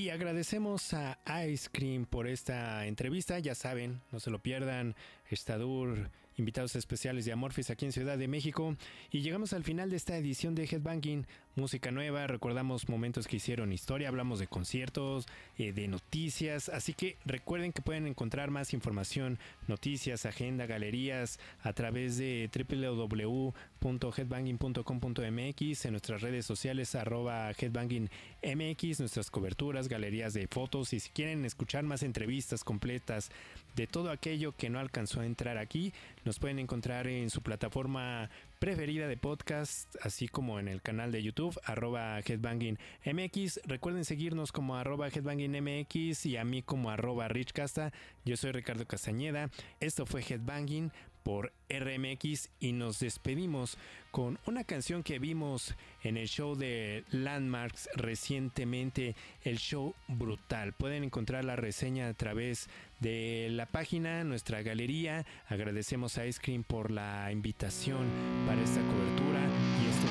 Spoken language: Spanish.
Y agradecemos a Ice Cream por esta entrevista. Ya saben, no se lo pierdan. Estadur, invitados especiales de Amorphis aquí en Ciudad de México. Y llegamos al final de esta edición de Headbanging. Música nueva, recordamos momentos que hicieron historia, hablamos de conciertos, de noticias. Así que recuerden que pueden encontrar más información, noticias, agenda, galerías a través de www.headbanging.com.mx, en nuestras redes sociales @headbangingmx, nuestras coberturas, galerías de fotos. Y si quieren escuchar más entrevistas completas de todo aquello que no alcanzó a entrar aquí, nos pueden encontrar en su plataforma preferida de podcast, así como en el canal de YouTube @headbangingmx. Recuerden seguirnos como @headbangingmx y a mí como @richcasta. Yo soy Ricardo Castañeda. Esto fue Headbanging por RMX y nos despedimos con una canción que vimos en el show de Landmarks recientemente, el show Brutal. Pueden encontrar la reseña a través de la página, nuestra galería. Agradecemos a Ice Cream por la invitación para esta cobertura y esto